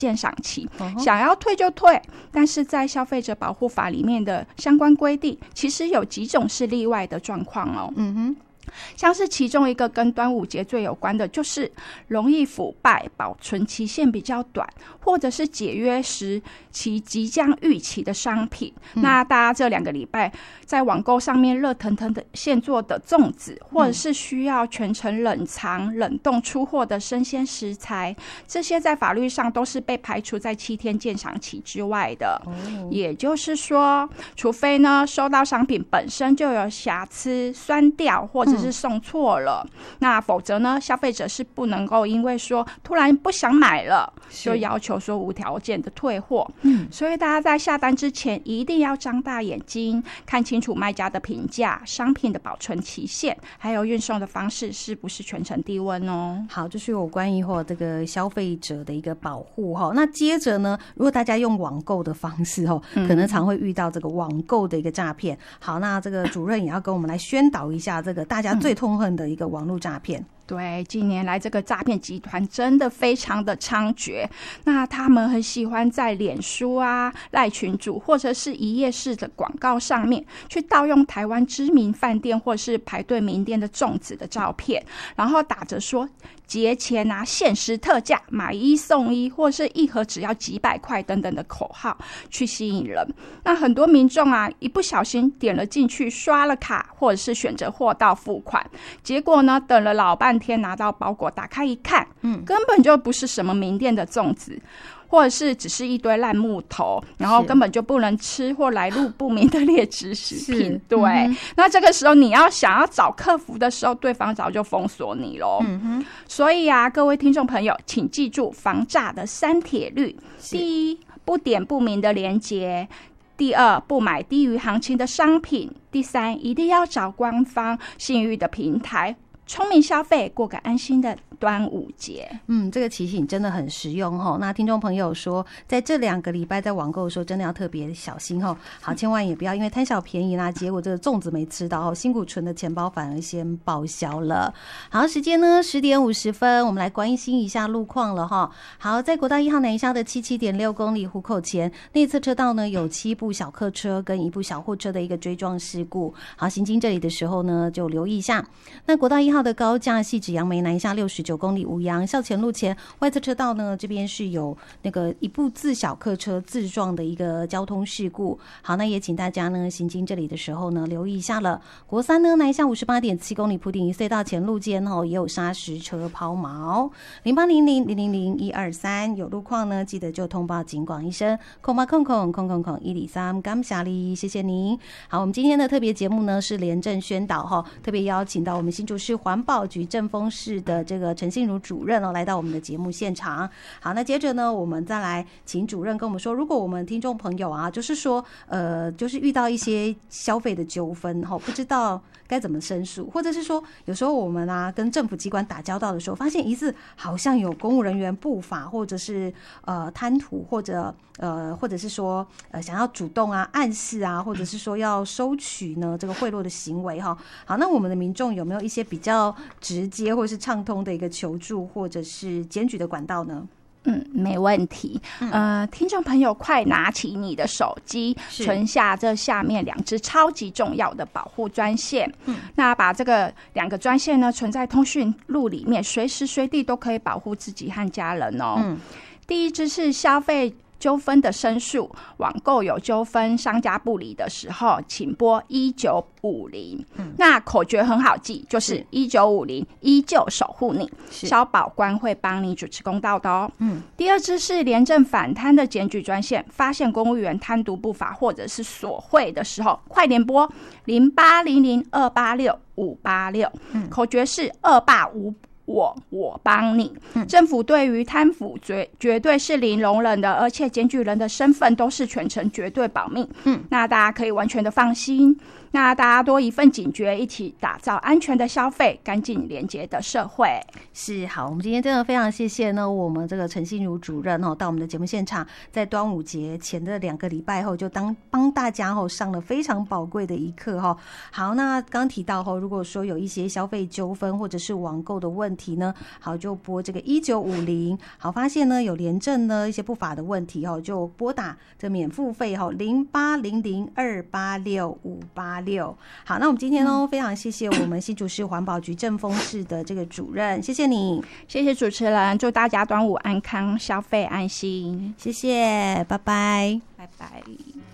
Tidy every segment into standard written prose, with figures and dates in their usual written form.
鉴赏期，想要退就退，但是在消费者保护法里面的相关规定，其实有几种是例外的状况哦。像是其中一个跟端午节最有关的，就是容易腐败、保存期限比较短，或者是解约时其即将逾期的商品。那大家这2个礼拜在网购上面热腾腾的现做的粽子，或者是需要全程冷藏、冷冻出货的生鲜食材，这些在法律上都是被排除在7天鉴赏期之外的。也就是说，除非呢收到商品本身就有瑕疵、酸掉，或者是送错了，那否则呢消费者是不能够因为说突然不想买了就要求说无条件的退货。所以大家在下单之前一定要张大眼睛看清楚卖家的评价、商品的保存期限，还有运送的方式是不是全程低温哦。 好，就是有关于这个消费者的一个保护。那接着呢，如果大家用网购的方式可能常会遇到这个网购的一个诈骗。好，那这个主任也要跟我们来宣导一下这个大家最痛恨的一个网络诈骗。 对，近年来这个诈骗集团真的非常的猖獗，那他们很喜欢在脸书啊、赖群组或者是一页式的广告上面去盗用台湾知名饭店或是排队名店的粽子的照片，然后打着说节前啊限时特价，买1送1，或是一盒只要几百块等等的口号去吸引人。那很多民众啊一不小心点了进去，刷了卡或者是选择货到付款，结果呢等了老半天拿到包裹，打开一看，根本就不是什么名店的粽子，或者是只是一堆烂木头，然后根本就不能吃或来路不明的劣质食品。对，那这个时候你想要找客服的时候，对方早就封锁你咯。所以啊，各位听众朋友，请记住防诈的3铁律：第一，不点不明的连结；第二，不买低于行情的商品；第三，一定要找官方信誉的平台。聪明消费，过个安心的端午节。 这个提醒真的很实用齁。那听众朋友说，在这2个礼拜在网购的时候，真的要特别小心齁。好，千万也不要因为贪小便宜啦，结果这个粽子没吃到，辛苦存的钱包反而先报销了。好，时间呢10点50分，我们来关心一下路况了齁。好，在国道1号南下的77.6公里湖口前内侧车道呢，有7部小客车跟1部小货车的一个追撞事故。好，行经这里的时候呢，就留意一下。那国道1号的高架汐止杨梅南下69公里五杨校前路前外侧车道呢，这边是有那个1部自小客车自撞的一个交通事故。好，那也请大家呢行经这里的时候呢留意一下了。国3呢南下58.7公里埔顶隧道前路间也有砂石车抛锚。0800000123有路况呢，记得就通报警广一声0800000123，感谢你，谢谢您。好，我们今天的特别节目呢是廉政宣导特别邀请到我们新竹市环保局政风室的这个陈信如主任来到我们的节目现场。好，那接着呢，我们再来请主任跟我们说，如果我们听众朋友啊，就是说就是遇到一些消费的纠纷不知道该怎么申诉，或者是说有时候我们啊跟政府机关打交道的时候，发现疑似好像有公务人员不法，或者是贪图，或者是说想要主动啊暗示啊，或者是说要收取呢这个贿赂的行为好，那我们的民众有没有一些比较直接或是畅通的一个求助或者是检举的管道呢？ 没问题。听众朋友，快拿起你的手机，存下这下面2支超级重要的保护专线。那把这个2个专线呢存在通讯录里面，随时随地都可以保护自己和家人哦。第一支是消费纠纷的申诉，网购有纠纷，商家不理的时候，请拨1950。那口诀很好记，就是1950，依旧守护你，消保官会帮你主持公道的哦。第二支是廉政反贪的检举专线，发现公务员贪渎不法或者是索贿的时候，快点拨0800286586，口诀是285。我帮你。政府对于贪腐绝对是零容忍的，而且检举人的身份都是全程绝对保密。那大家可以完全的放心。 那大家多一份警觉，一起打造安全的消费、干净廉洁的社会。 是，好，我们今天真的非常谢谢呢，我们这个陈心如主任到我们的节目现场，在端午节前的2个礼拜后，就帮大家上了非常宝贵的一课。好，那刚提到如果说有一些消费纠纷或者是网购的问题呢，好，就拨这个1950，好，发现呢有廉政呢一些不法的问题就拨打这免付费0800286586。好，那我们今天非常谢谢我们新竹市环保局正风室的这个主任，谢谢你， 谢谢主持人，祝大家端午安康，消费安心， 谢谢，拜拜， 拜拜。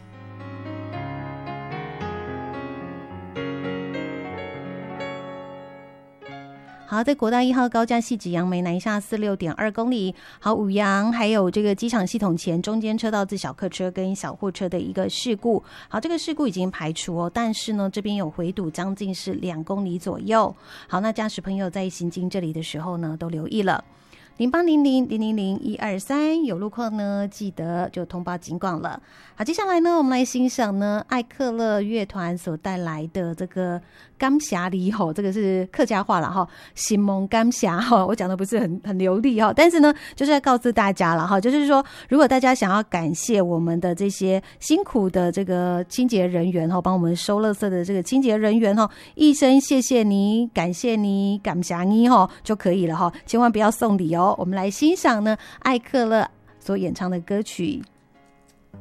好，在国道1号高架汐止杨梅南下46.2公里，好，五杨还有这个机场系统前中间车道自小客车跟小货车的一个事故，好，这个事故已经排除但是呢这边有回堵将近是2公里左右。好，那驾驶朋友在行经这里的时候呢都留意了0800000123，有路况呢记得就通报警广了。好，接下来呢我们来欣赏呢艾克勒乐团所带来的这个感谢你这个是客家话啦心梦感谢我讲的不是很流利但是呢就是要告诉大家啦就是说如果大家想要感谢我们的这些辛苦的这个清洁人员帮我们收垃圾的这个清洁人员一声谢谢你，感谢你，感谢你就可以了千万不要送礼我们来欣赏呢艾克勒所演唱的歌曲。